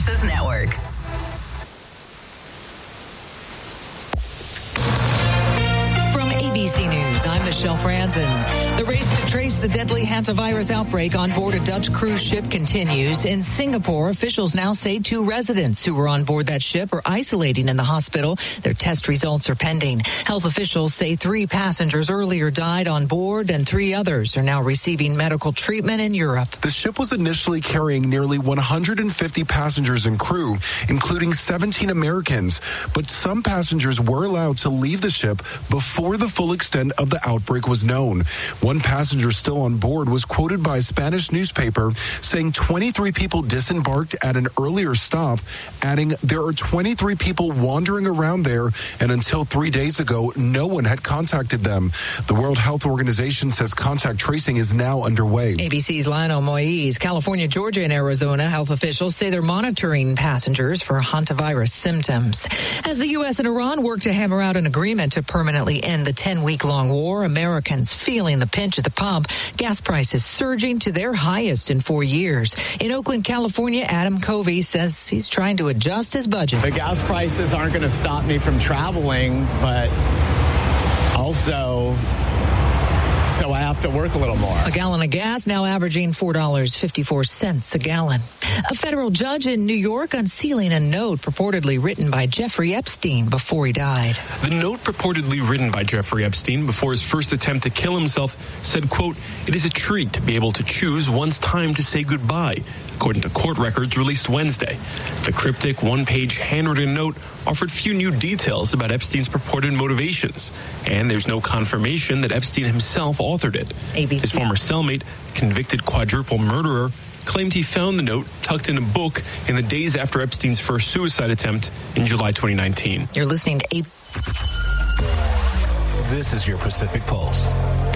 Services Network. From ABC News, I'm Michelle Franzen. The race to trace the deadly hantavirus outbreak on board a Dutch cruise ship continues. In Singapore, officials now say 2 residents who were on board that ship are isolating in the hospital. Their test results are pending. Health officials say 3 passengers earlier died on board and 3 others are now receiving medical treatment in Europe. The ship was initially carrying nearly 150 passengers and crew, including 17 Americans. But some passengers were allowed to leave the ship before the full extent of the outbreak was known. One passenger still on board was quoted by a Spanish newspaper saying 23 people disembarked at an earlier stop, adding there are 23 people wandering around there, and until 3 days ago, no one had contacted them. The World Health Organization says contact tracing is now underway. ABC's Lionel Moise. California, Georgia, and Arizona health officials say they're monitoring passengers for hantavirus symptoms. As the U.S. and Iran work to hammer out an agreement to permanently end the 10-week-long war, Americans feeling the pinch at the pump. Gas prices surging to their highest in 4 years. In Oakland, California, Adam Covey says he's trying to adjust his budget. The gas prices aren't going to stop me from traveling, but also so I have to work a little more. A gallon of gas now averaging $4.54 a gallon. A federal judge in New York unsealing a note purportedly written by Jeffrey Epstein before he died. The note purportedly written by Jeffrey Epstein before his first attempt to kill himself said, quote, "It is a treat to be able to choose one's time to say goodbye," according to court records released Wednesday. The cryptic one-page handwritten note offered few new details about Epstein's purported motivations, and there's no confirmation that Epstein himself authored it. ABC. His former cellmate, convicted quadruple murderer, claimed he found the note tucked in a book in the days after Epstein's first suicide attempt in July 2019. You're listening to This is your Pacific Pulse.